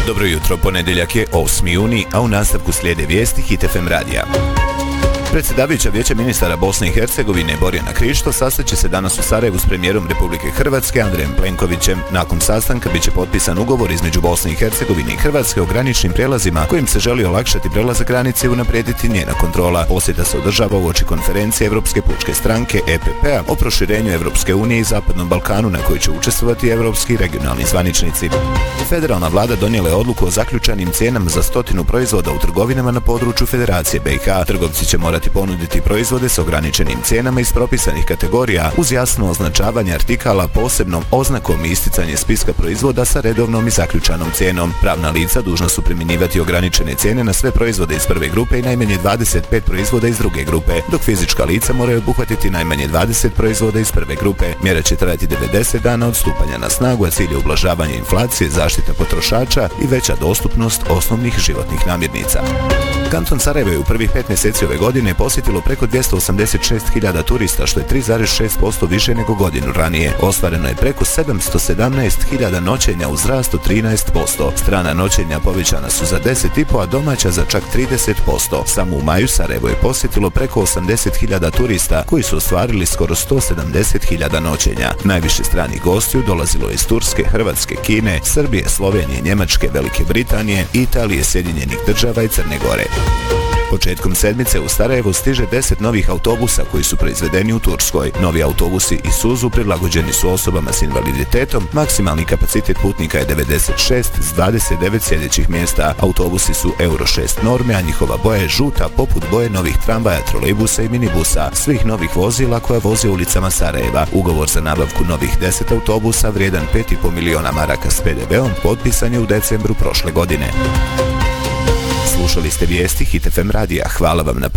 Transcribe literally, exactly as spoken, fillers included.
Dobro jutro, ponedjeljak je osmi juni, a u nastavku slijede vijesti Hit F M radija. Predsjedavajuća Vijeća ministara Bosne i Hercegovine Borjana Krišto sastaće se danas u Sarajevu s premijerom Republike Hrvatske Andrejem Plenkovićem. Nakon sastanka biće potpisan ugovor između Bosne i Hercegovine i Hrvatske o graničnim prijelazima kojim se želi olakšati prelazak granice i unaprijediti njena kontrola. Posjeta se održava uoči konferencije Europske pučke stranke E P P-a o proširenju Europske unije i Zapadnom Balkanu na kojoj će učestvovati evropski regionalni zvaničnici. Federalna vlada donijela je odluku o zaključanim cijenama za stotinu proizvoda u trgovinama na području Federacije B i H. Trgovci će morati ponuditi proizvode s ograničenim cijenama iz propisanih kategorija uz jasno označavanje artikala posebnom oznakom i isticanje spiska proizvoda sa redovnom i zaključanom cijenom. Pravna lica dužna su primjenjivati ograničene cijene na sve proizvode iz prve grupe i najmanje dvadeset pet proizvoda iz druge grupe, dok fizička lica moraju obuhvatiti najmanje dvadeset proizvoda iz prve grupe. Mjera će trajati devedeset dana od stupanja na snagu, a cilj je ublažavanje inflacije, zaštita potrošača i veća dostupnost osnovnih životnih namirnica. Kanton Sarajevo je u prvih pet mjeseci ove godine posjetilo preko dvjesto osamdeset šest hiljada turista, što je tri zarez šest posto više nego godinu ranije. Ostvareno je preko sedamsto sedamnaest hiljada noćenja uz rast od trinaest posto. Strana noćenja povećana su za deset zarez pet, a domaća za čak trideset posto. Samo u maju Sarajevo je posjetilo preko osamdeset hiljada turista koji su ostvarili skoro sto sedamdeset hiljada noćenja. Najviše stranih gostiju dolazilo je iz Turske, Hrvatske, Kine, Srbije, Slovenije, Njemačke, Velike Britanije, Italije, Sjedinjenih Država i Crne Gore. Početkom sedmice u Sarajevo stiže deset novih autobusa koji su proizvedeni u Turskoj. Novi autobusi Isuzu prilagođeni su osobama s invaliditetom, maksimalni kapacitet putnika je devedeset šest s dvadeset devet sjedećih mjesta. Autobusi su Euro šest norme, a njihova boja je žuta poput boje novih tramvaja, trolejbusa i minibusa, svih novih vozila koja voze ulicama Sarajeva. Ugovor za nabavku novih deset autobusa vrijedan pet i po miliona maraka s P D V-om potpisan je u decembru prošle godine. Slušali ste vijesti Hit F M radija. Hvala vam na